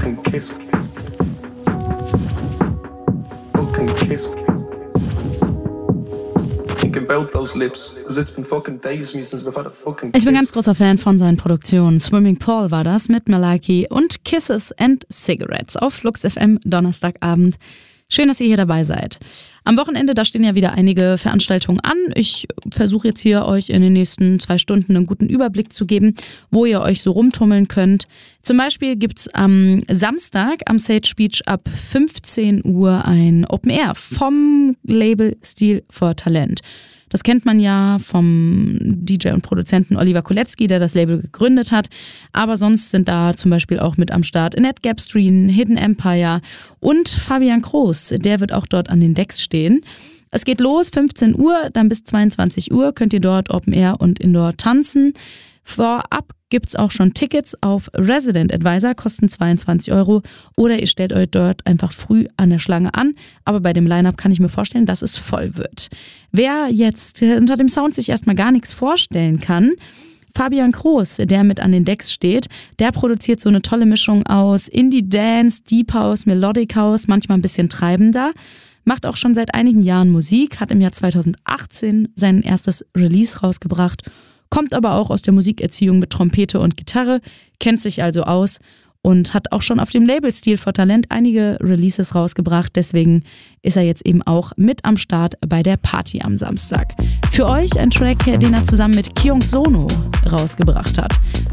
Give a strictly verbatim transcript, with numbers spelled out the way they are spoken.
fucking kiss. Fucking kiss. Thinking about those lips, cause it's been fucking days me since I've had a fucking kiss. Ich bin ganz großer Fan von seinen Produktionen. Swimming Paul war das mit Malaki und Kisses and Cigarettes auf Flux F M Donnerstagabend. Schön, dass ihr hier dabei seid. Am Wochenende, da stehen ja wieder einige Veranstaltungen an. Ich versuche jetzt hier euch in den nächsten zwei Stunden einen guten Überblick zu geben, wo ihr euch so rumtummeln könnt. Zum Beispiel gibt's am Samstag am Sage Beach ab fünfzehn Uhr ein Open Air vom Label Stil for Talent. Das kennt man ja vom D J und Produzenten Oliver Kolecki, der das Label gegründet hat. Aber sonst sind da zum Beispiel auch mit am Start Annette Gapstream, Hidden Empire und Fabian Groß. Der wird auch dort an den Decks stehen. Es geht los, fünfzehn Uhr, dann bis zweiundzwanzig Uhr könnt ihr dort Open Air und Indoor tanzen. Vorab gibt's auch schon Tickets auf Resident Advisor, kosten zweiundzwanzig Euro. Oder ihr stellt euch dort einfach früh an der Schlange an. Aber bei dem Line-Up kann ich mir vorstellen, dass es voll wird. Wer jetzt unter dem Sound sich erstmal gar nichts vorstellen kann, Fabian Groß, der mit an den Decks steht, der produziert so eine tolle Mischung aus Indie-Dance, Deep House, Melodic House, manchmal ein bisschen treibender. Macht auch schon seit einigen Jahren Musik, hat im Jahr zweitausendachtzehn sein erstes Release rausgebracht, kommt aber auch aus der Musikerziehung mit Trompete und Gitarre, kennt sich also aus und hat auch schon auf dem Label Stil for Talent einige Releases rausgebracht. Deswegen ist er jetzt eben auch mit am Start bei der Party am Samstag. Für euch ein Track, den er zusammen mit Kyung Sono rausgebracht hat.